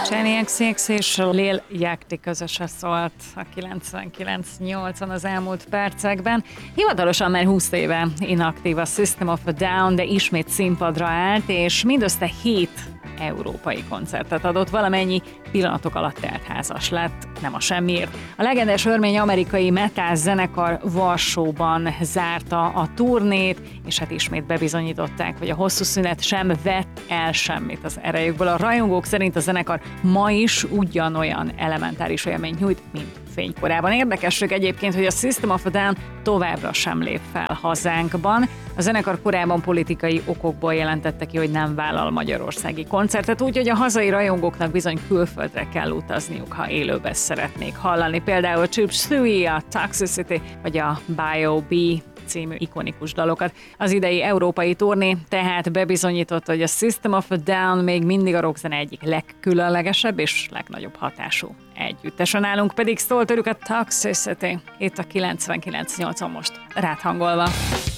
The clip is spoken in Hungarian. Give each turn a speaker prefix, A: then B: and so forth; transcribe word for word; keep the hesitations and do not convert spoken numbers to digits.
A: Charli X C X és Lil Yachty közöse szólt a kilencvenkilenc nyolcon az elmúlt percekben. Hivatalosan már húsz éve inaktív a System of a Down, de ismét színpadra állt, és mindössze hét európai koncertet adott, valamennyi pillanatok alatt teltházas lett, nem a semmiért. A legendás örmény-amerikai metal zenekar Varsóban zárta a turnét, és hát ismét bebizonyították, hogy a hosszú szünet sem vett el semmit az erejükből. A rajongók szerint a zenekar ma is ugyanolyan elementáris élményt nyújt, mint fénykorában. Érdekesség egyébként, hogy a System of a Down továbbra sem lép fel hazánkban. A zenekar korábban politikai okokból jelentette ki, hogy nem vállal magyarországi koncertet, úgyhogy a hazai rajongóknak bizony külföldre kell utazniuk, ha élőben szeretnék hallani. Például Chip Suey, a Toxicity vagy a Bio B című ikonikus dalokat. Az idei európai turné tehát bebizonyította, hogy a System of a Down még mindig a rockzene egyik legkülönlegesebb és legnagyobb hatású együttesen. Nálunk pedig szólt tőlük a Toxicity, itt a kilencvenkilenc nyolcon most ráthangolva.